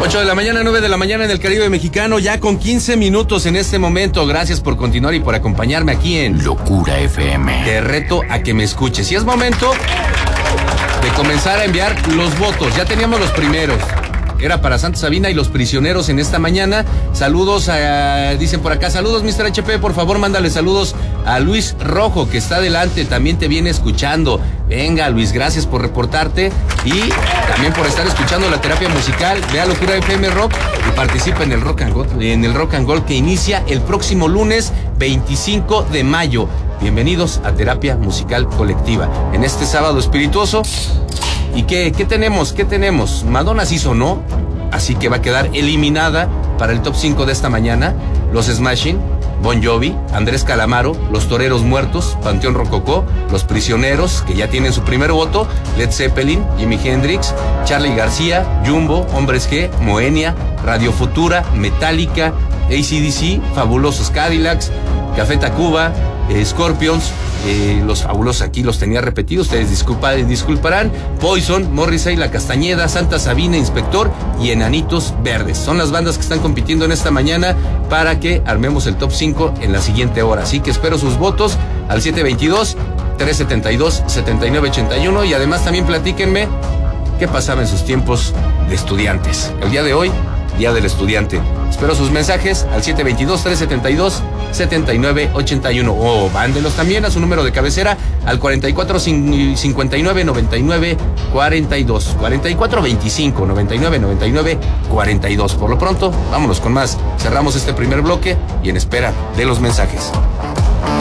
8 de la mañana, 9 de la mañana en el Caribe mexicano, ya con 15 minutos en este momento. Gracias por continuar y por acompañarme aquí en Locura FM. Te reto a que me escuches. Y es momento de comenzar a enviar los votos. Ya teníamos los primeros. Era para Santa Sabina y los prisioneros en esta mañana. Saludos dicen por acá, saludos Mr. HP, por favor mándale saludos a Luis Rojo, que está adelante, también te viene escuchando. Venga Luis, gracias por reportarte y también por estar escuchando la terapia musical. Ve a Locura FM Rock y participa en el Rock and Gold que inicia el próximo lunes 25 de mayo. Bienvenidos a Terapia Musical Colectiva. En este sábado espirituoso. ¿Y qué tenemos? ¿Qué tenemos? Madonna sí sonó, así que va a quedar eliminada para el top 5 de esta mañana. Los Smashing, Bon Jovi, Andrés Calamaro, Los Toreros Muertos, Panteón Rococó, Los Prisioneros, que ya tienen su primer voto, Led Zeppelin, Jimi Hendrix, Charly García, Jumbo, Hombres G, Moenia, Radio Futura, Metallica, AC/DC, Fabulosos Cadillacs, Café Tacuba, Scorpions, los fabulosos aquí los tenía repetidos, ustedes disculparán, Poison, Morrissey, La Castañeda, Santa Sabina, Inspector y Enanitos Verdes. Son las bandas que están compitiendo en esta mañana para que armemos el top 5 en la siguiente hora. Así que espero sus votos al 722-372-7981 y además también platíquenme qué pasaba en sus tiempos de estudiantes. El día de hoy, Día del Estudiante. Espero sus mensajes al 722-372-7981 o mándelos también a su número de cabecera al 44-59-99-42, 44-25-99-99-42. Por lo pronto, vámonos con más. Cerramos este primer bloque y en espera de los mensajes.